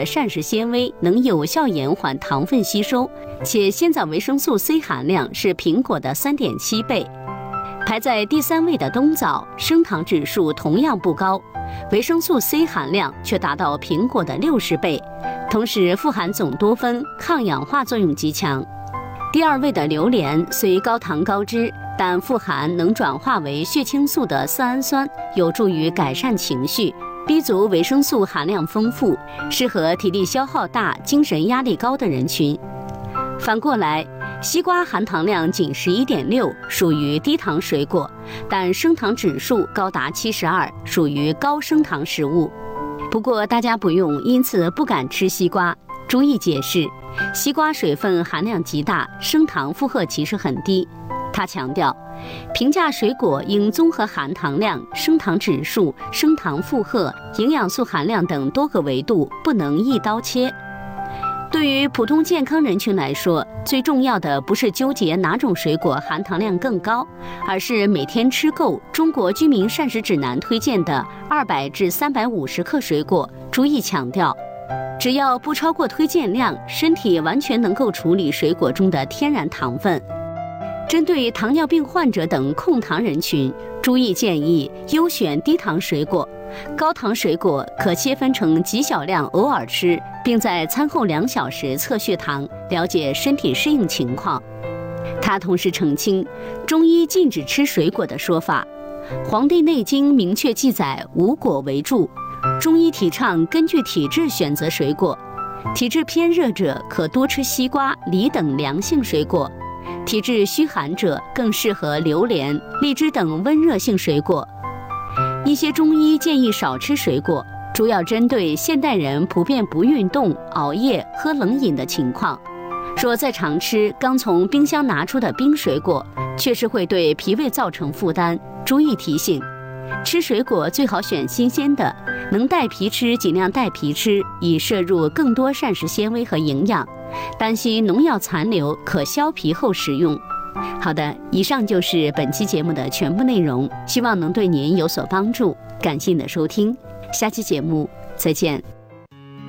膳食纤维能有效延缓糖分吸收，且鲜枣维生素 C 含量是苹果的3.7倍。排在第3位的冬枣，升糖指数同样不高，维生素 C 含量却达到苹果的60倍，同时富含总多酚，抗氧化作用极强。第2位的榴莲虽高糖高脂，但富含能转化为血清素的色氨酸，有助于改善情绪。B 族维生素含量丰富，适合体力消耗大、精神压力高的人群。反过来，西瓜含糖量仅11.6，属于低糖水果，但升糖指数高达72，属于高升糖食物。不过大家不用因此不敢吃西瓜。朱毅解释，西瓜水分含量极大，升糖负荷其实很低。他强调，评价水果应综合含糖量、升糖指数、升糖负荷、营养素含量等多个维度，不能一刀切。对于普通健康人群来说，最重要的不是纠结哪种水果含糖量更高，而是每天吃够中国居民膳食指南推荐的200至350克水果。朱毅强调，只要不超过推荐量，身体完全能够处理水果中的天然糖分。针对糖尿病患者等控糖人群，朱毅建议优选低糖水果。高糖水果可切分成极小量偶尔吃，并在餐后2小时测血糖，了解身体适应情况。他同时澄清，中医禁止吃水果的说法，《黄帝内经》明确记载无果为助。中医提倡根据体质选择水果，体质偏热者可多吃西瓜、梨等凉性水果。体质虚寒者更适合榴莲、荔枝等温热性水果。一些中医建议少吃水果，主要针对现代人普遍不运动、熬夜、喝冷饮的情况。若再常吃刚从冰箱拿出的冰水果，确实会对脾胃造成负担。注意提醒，吃水果最好选新鲜的，能带皮吃尽量带皮吃，以摄入更多膳食纤维和营养。担心农药残留，可削皮后食用。好的，以上就是本期节目的全部内容，希望能对您有所帮助。感谢你的收听，下期节目再见。